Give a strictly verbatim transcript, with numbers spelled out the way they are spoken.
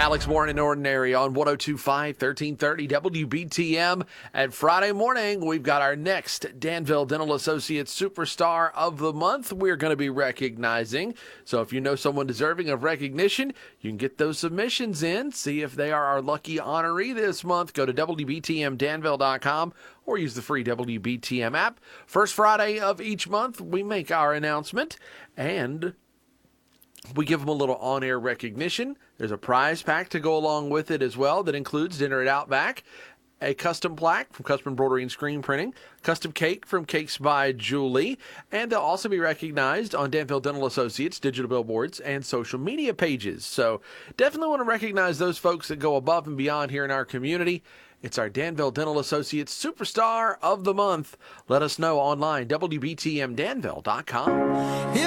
Alex Warren and Ordinary on one oh two point five, thirteen thirty W B T M. And Friday morning, we've got our next Danville Dental Associates Superstar of the Month we're going to be recognizing. So if you know someone deserving of recognition, you can get those submissions in, see if they are our lucky honoree this month. Go to W B T M Danville dot com or use the free W B T M app. First Friday of each month, we make our announcement, and we give them a little on-air recognition. There's a prize pack to go along with it as well that includes dinner at Outback, a custom plaque from Custom Embroidery and Screen Printing, custom cake from Cakes by Julie, and they'll also be recognized on Danville Dental Associates digital billboards and social media pages. So definitely want to recognize those folks that go above and beyond here in our community. It's our Danville Dental Associates Superstar of the Month. Let us know online, W B T M Danville dot com.